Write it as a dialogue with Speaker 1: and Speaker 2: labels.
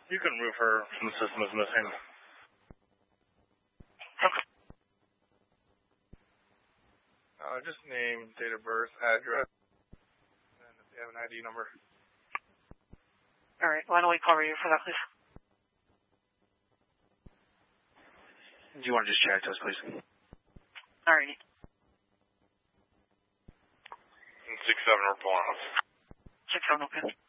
Speaker 1: You can remove her from the system as missing.
Speaker 2: Okay.
Speaker 1: Just name, date of birth, address, and if you have an ID number.
Speaker 2: All right. Why don't we cover you for that, please?
Speaker 3: Do you want to just chat to us, please?
Speaker 2: All righty.
Speaker 1: 6-7, we're pulling out.
Speaker 2: 6-7, okay.